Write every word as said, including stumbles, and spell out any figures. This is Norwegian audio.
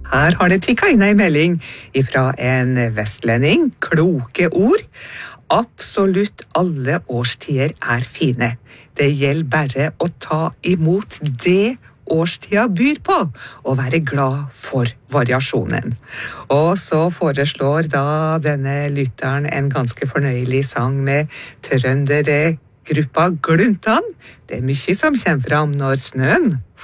Her har det tikket inn en melding ifra en vestlending. Kloke ord. Absolutt alle årstider er fine. Det gjelder bare å ta imot det årstida byr på, og være glad for variasjonen. Og så foreslår da denne lytteren en ganske fornøyelig sang med trøndere gruppa Gluntan. Det er mye som kommer fram når snøen